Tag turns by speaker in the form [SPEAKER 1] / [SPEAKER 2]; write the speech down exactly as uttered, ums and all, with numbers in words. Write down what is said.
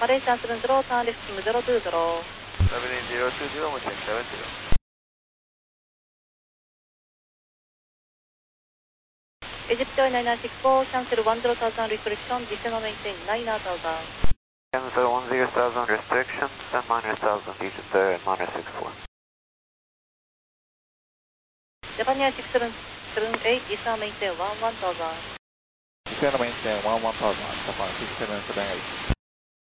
[SPEAKER 1] Malaysia seven zero, turn left team zero two zero.
[SPEAKER 2] seven zero two zero, maintain seven zero.
[SPEAKER 1] Egypt nine nine six four, cancel one zero thousand restriction, descend and maintain nine thousand.
[SPEAKER 2] Cancel one zero thousand restriction, descend minus one thousand, Egypt minus six four.
[SPEAKER 1] Japan Air six seven seven eight, descend and maintain one one thousand.
[SPEAKER 3] Descend and maintain one one thousand, Japan six seven seven eight.